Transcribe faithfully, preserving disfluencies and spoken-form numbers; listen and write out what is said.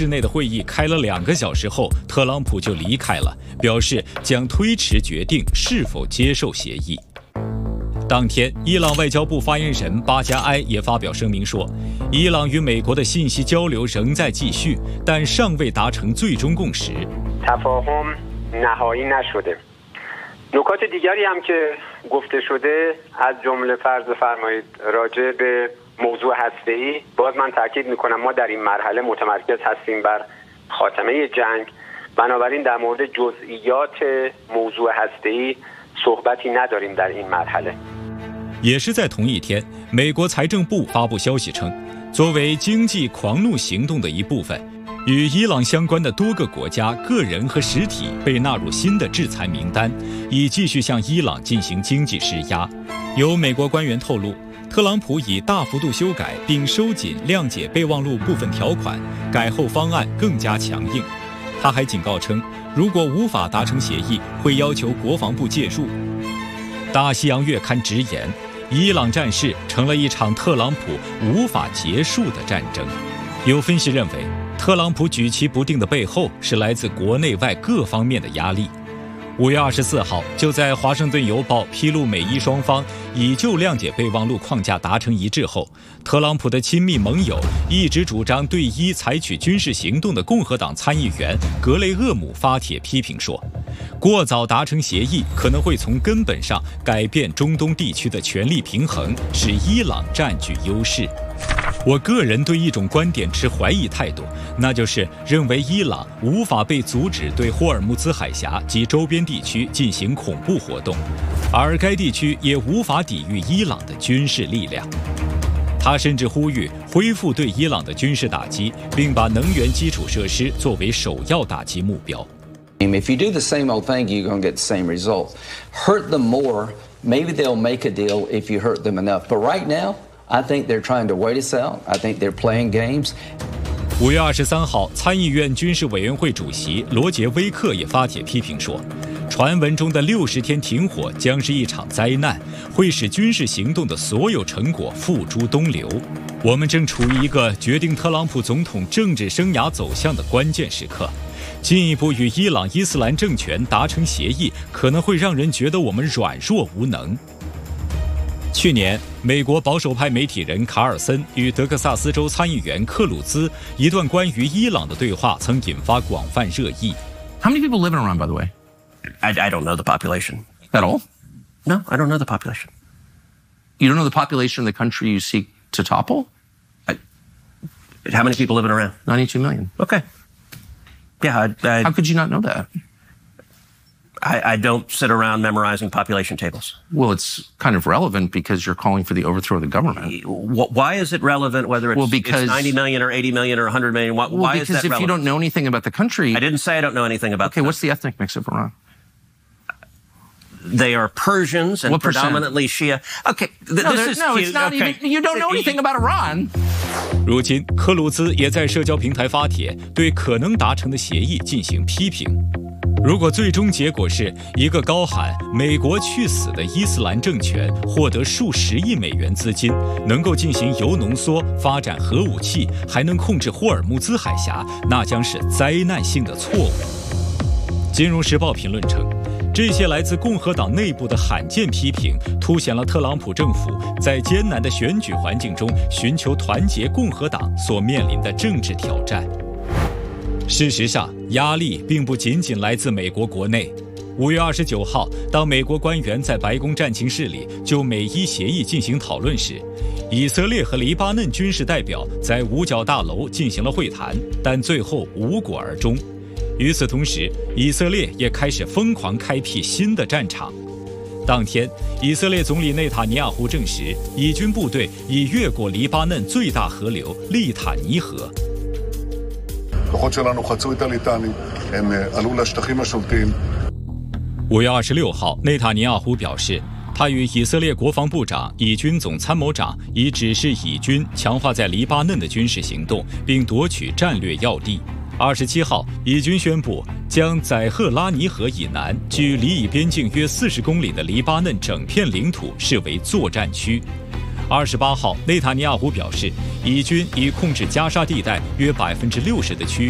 室内的会议开了两个小时后，特朗普就离开了，表示将推迟决定是否接受协议。当天，伊朗外交部发言人巴加埃也发表声明说，伊朗与美国的信息交流仍在继续，但尚未达成最终共识。 تفاهم نهایی نشده. نکات دیگری هم که گفته شده از جمله فرض فرمایید راجع به موضوع هسته‌ای باز من تاکید میکنم ما در این مرحله متمرکز هستیم بر خاتمه جنگ بنابراین در مورد جزئیات موضوع هسته‌ای صحبتی نداریم در این مرحله。 也是在同一天，美国财政部发布消息称，作为经济狂怒行动的一部分，与伊朗相关的多个国家、个人和实体被纳入新的制裁名单，以继续向伊朗进行经济施压。有美国官员透露，特朗普已大幅度修改并收紧谅解备忘录部分条款，改后方案更加强硬。他还警告称，如果无法达成协议，会要求国防部介入。大西洋月刊直言，伊朗战事成了一场特朗普无法结束的战争。有分析认为，特朗普举棋不定的背后是来自国内外各方面的压力。五月二十四号，就在《华盛顿邮报》披露美伊双方已就谅解备忘录框架达成一致后，特朗普的亲密盟友、一直主张对伊采取军事行动的共和党参议员格雷厄姆发帖批评说，过早达成协议可能会从根本上改变中东地区的权力平衡，使伊朗占据优势。我个人对一种观点持怀疑态度，那就是认为伊朗无法被阻止对霍尔木兹海峡及周边地区进行恐怖活动，而该地区也无法抵御伊朗的军事力量。他甚至呼吁恢复对伊朗的军事打击，并把能源基础设施作为首要打击目标。 If you do the same old thing, you're going to get the same result. Hurt them more, maybe they'll make a deal if you hurt them enough. But right now,I think they're trying to wait us out. I think they're playing games. 五月二十三号，参议院军事委员会主席罗杰·威克也发帖批评说，传闻中的六十天停火将是一场灾难，会使军事行动的所有成果付诸东流。我们正处于一个决定特朗普总统政治生涯走向的关键时刻。进一步与伊朗伊斯兰政权达成协议，可能会让人觉得我们软弱无能。去年，美国保守派媒体人卡尔森与德克萨斯州参议员克鲁兹一段关于伊朗的对话曾引发广泛热议。 How many people live in Iran, by the way? I, I don't know the population. At all? No, I don't know the population. You don't know the population of the country you seek to topple? I, how many people live in Iran? ninety-two million. Okay. Yeah, I, I, How could you not know that? I, I don't sit around memorizing population tables. Well, it's kind of relevant because you're calling for the overthrow of the government. Why is it relevant whether it's, well, because, it's ninety million or eighty million or one hundred million? Why, well, why because is that if relevant? you don't know anything about the country... I didn't say I don't know anything about Okay, the what's the ethnic mix of Iran? They are Persians and what predominantly Shia. Okay, th- no, this is no, cute. it's not okay. even... You don't know anything about Iran. 如今，克鲁兹也在社交平台发帖，对可能达成的协议进行批评。如果最终结果是一个高喊“美国去死”的伊斯兰政权获得数十亿美元资金，能够进行铀浓缩、发展核武器，还能控制霍尔木兹海峡，那将是灾难性的错误。《金融时报》评论称，这些来自共和党内部的罕见批评，凸显了特朗普政府在艰难的选举环境中寻求团结共和党所面临的政治挑战。事实上，压力并不仅仅来自美国国内。五月二十九号，当美国官员在白宫战情室里就美伊协议进行讨论时，以色列和黎巴嫩军事代表在五角大楼进行了会谈，但最后无果而终。与此同时，以色列也开始疯狂开辟新的战场。当天，以色列总理内塔尼亚胡证实，以军部队已越过黎巴嫩最大河流利塔尼河。五月二十六号，内塔尼亚胡表示，他与以色列国防部长、以军总参谋长已指示以军强化在黎巴嫩的军事行动，并夺取战略要地。二十七号，以军宣布将载赫拉尼河以南距黎以边境约四十公里的黎巴嫩整片领土视为作战区。二十八号，内塔尼亚胡表示，以军已控制加沙地带约百分之六十的区域。